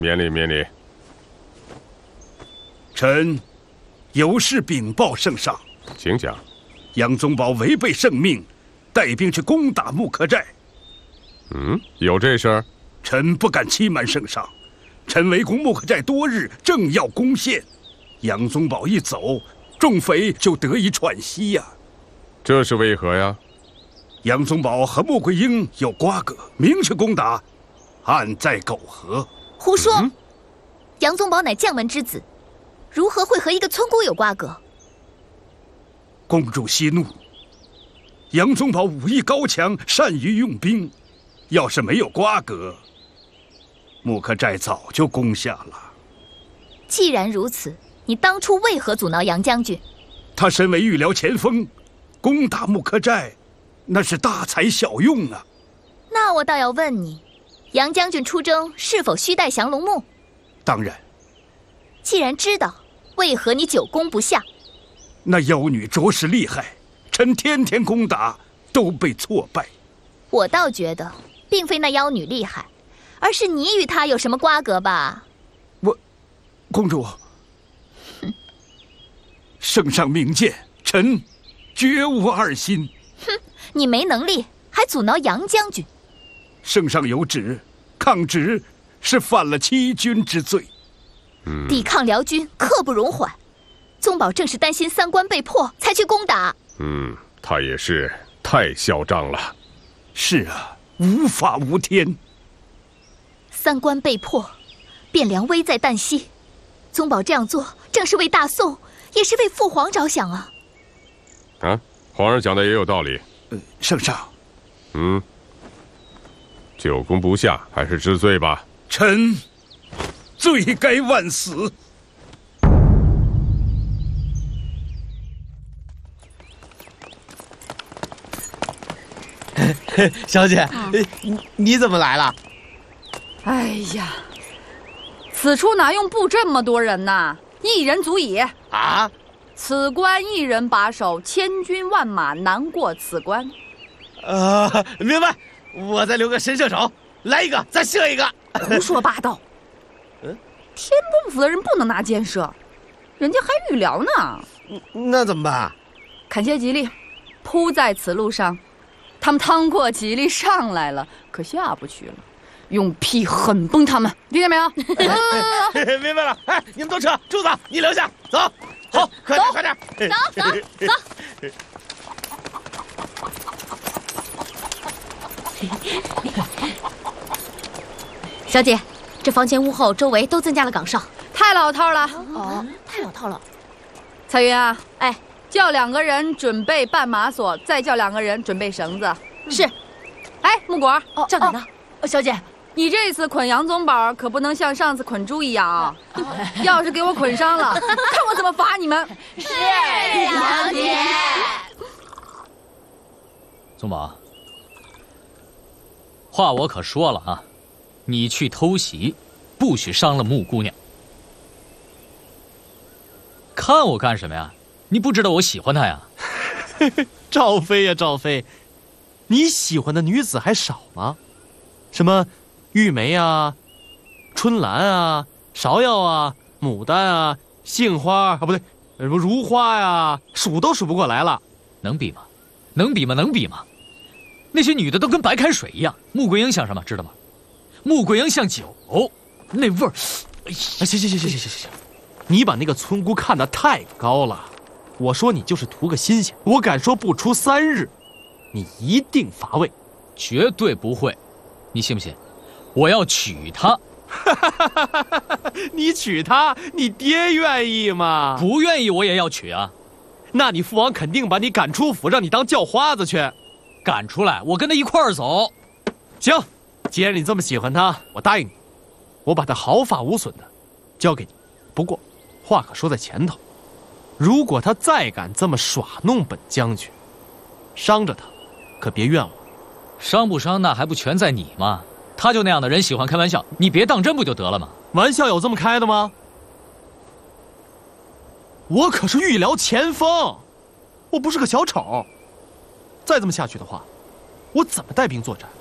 免礼免礼。 臣有事禀报圣上， 请讲。 杨宗保违背圣命，带兵去攻打木刻寨。 有这事儿？ 臣不敢欺瞒圣上，臣围攻木刻寨多日，正要攻陷，杨宗保一走，众匪就得以喘息呀。 这是为何呀？ 杨宗保和穆桂英有瓜葛，明去攻打，暗在苟合。 胡说！杨宗保乃将门之子，如何会和一个村姑有瓜葛？ 公主息怒。杨宗保武艺高强，善于用兵，要是没有瓜葛，木刻寨早就攻下了。 既然如此，你当初为何阻挠杨将军？ 他身为御辽前锋，攻打木刻寨，那是大材小用啊。 那我倒要问你，杨将军出征是否须带降龙木？ 当然。 既然知道，为何你久攻不下？ 那妖女着实厉害，臣天天攻打都被挫败。 我倒觉得，并非那妖女厉害，而是你与她有什么瓜葛吧？ 公主，圣上明鉴，臣绝无二心。 哼，你没能力，还阻挠杨将军。 圣上有旨，抗旨是犯了欺君之罪。 抵抗辽军刻不容缓。宗保正是担心三关被破，才去攻打。 他也是太嚣张了。 是啊，无法无天。 三关被破，汴梁危在旦夕。宗保这样做，正是为大宋，也是为父皇着想啊。 皇上讲的也有道理。 圣上。 久攻不下，还是知罪吧。 臣罪该万死。 小姐，你怎么来了？ 哎呀，此处哪用布这么多人呐？一人足矣。 啊？ 此关一人把守，千军万马难过此关。 明白。我再留个神射手，来一个再射一个。 胡说八道！天崩府的人不能拿箭射，人家还预疗呢。 那怎么办？ 砍下吉利，铺在此路上。他们趟过吉利上来了，可下不去了。用屁狠崩他们，听见没有？ 明白了。哎，你们都撤，柱子你留下，走。好，快点，快点， 走。 小姐，这房前屋后周围都增加了岗哨， 太老套了。 太老套了。 彩云啊， 哎， 叫2个人准备绊马索，再叫2个人准备绳子。 是。 哎，木果， 叫哪呢？小姐， 你这次捆杨宗保可不能像上次捆猪一样啊！要是给我捆伤了，看我怎么罚你们！ 是小姐。 宗保，话我可说了啊，你去偷袭，不许伤了穆姑娘。看我干什么呀？你不知道我喜欢她呀？ 赵飞呀，赵飞，你喜欢的女子还少吗？什么玉梅啊、春兰啊、芍药啊、牡丹啊、杏花啊，不对，什么如花呀，数都数不过来了。 能比吗？能比吗？能比吗？那些女的都跟白开水一样。穆桂英像什么？知道吗？穆桂英像酒，那味儿。 行，你把那个村姑看得太高了。我说你就是图个新鲜，我敢说不出3日，你一定乏味。 绝对不会，你信不信？我要娶她。 你娶她，你爹愿意吗？ 不愿意我也要娶啊。 那你父王肯定把你赶出府，让你当叫花子去。 赶出来，我跟他一块儿走。 行，既然你这么喜欢她，我答应你，我把她毫发无损的交给你。不过话可说在前头，如果她再敢这么耍弄本将军，伤着她可别怨我。 伤不伤那还不全在你吗？他就那样的人，喜欢开玩笑，你别当真不就得了吗？ 玩笑有这么开的吗？我可是御辽前锋，我不是个小丑。再这么下去的话，我怎么带兵作战？